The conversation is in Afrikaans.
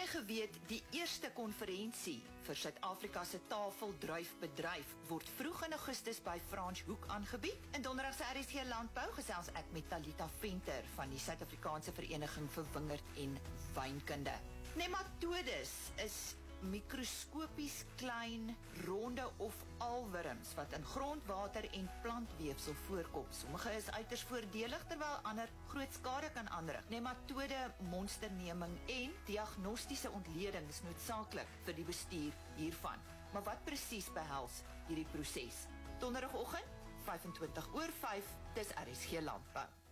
geweet, die eerste konferensie vir Suid-Afrika se tafeldruifbedryf word vroeg in Augustus by Franschhoek aangebied. In donderdag se RSG Landbou gesels ek met Talita Venter van die Suid-Afrikaanse Vereniging vir Wingerd en Wynkunde. Nematodes is mikroskopies klein, ronde of alwurms wat in grondwater en plantweefsel voorkom. Sommige is uiters voordelig terwyl ander groot skade kan aanrig. Nematode monsterneming en diagnostiese ontleding is noodsaaklik vir die bestuur hiervan. Maar wat presies behels hierdie proses? Donderdagoggend 5:25 oor 5, dis RSG Landbou.